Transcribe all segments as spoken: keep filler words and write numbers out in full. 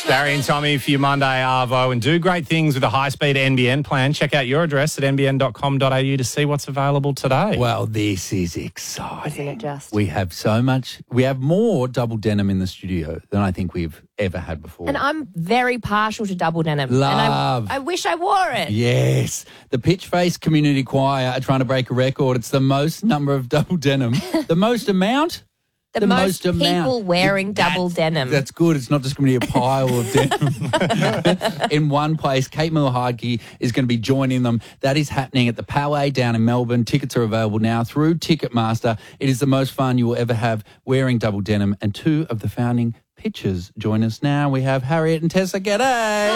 Barry and Tommy for your Monday Arvo, and do great things with a high-speed N B N plan. Check out your address at n b n dot com dot a u to see what's available today. Well, this is exciting. Isn't it just? We have so much. We have more double denim in the studio than I think we've ever had before. And I'm very partial to double denim. Love. And I, I wish I wore it. Yes. The Pitchface Community Choir are trying to break a record. It's the most number of double denim. The most amount? The, The most, most people amount. wearing That's- double denim. That's good. It's not just going to be a pile of denim in one place. Kate Miller-Heidke is going to be joining them. That is happening at the Palais down in Melbourne. Tickets are available now through Ticketmaster. It is the most fun you will ever have wearing double denim. And two of the founding pitchers join us now. We have Harriet and Tessa. G'day.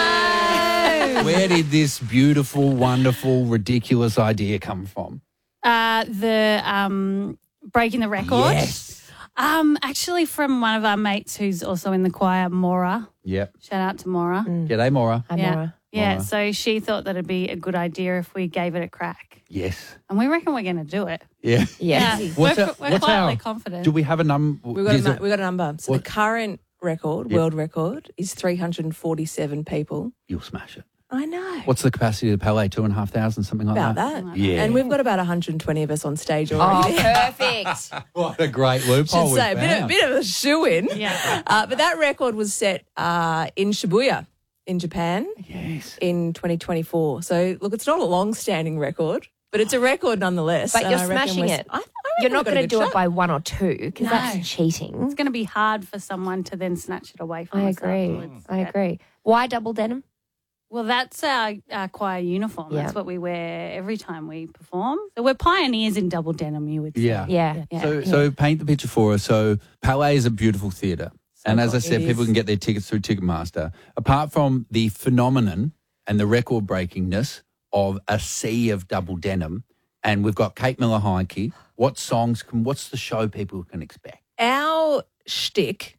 Hello. Where did this beautiful, wonderful, ridiculous idea come from? Uh, the um, breaking the record. Yes. Um, actually, from one of our mates who's also in the choir, Maura. Yep. Shout out to Maura. G'day, Maura. I'm yeah. Maura. Yeah. Maura. So she thought that it'd be a good idea if we gave it a crack, Yes. and we reckon we're going to do it. Yeah. Yeah. What's we're our- we're what's quietly our- confident. Do we have a number? We've got, a, mu- we've got a number. So What? the current record, Yep. world record, is three hundred forty-seven people. You'll smash it. I know. What's the capacity of the Palais? Two and a half thousand, something like about that? that? Yeah. And we've got about one hundred twenty of us on stage Oh, already. perfect. What a great Should loophole say, a we've bit, of, found. bit of a shoe-in. Yeah. Uh, but that record was set uh, in Shibuya in Japan Yes. in twenty twenty-four. So, look, it's not a long-standing record, but it's a record nonetheless. But and you're I reckon smashing we're- it. I, I reckon You're not we've got a going to good do it shot. by one or two because No. that's cheating. It's going to be hard for someone to then snatch it away from I us agree. afterwards. I Yeah. agree. Why double denim? Well, that's our, our choir uniform. Yeah. That's what we wear every time we perform. So we're pioneers in double denim, you would say. Yeah. Yeah. Yeah. So, so paint the picture for us. So, Palais is a beautiful theatre. and as I it said, people is. can get their tickets through Ticketmaster. Apart from the phenomenon and the record breakingness of a sea of double denim, and we've got Kate Miller-Heidke, what songs can, what's the show people can expect? Our shtick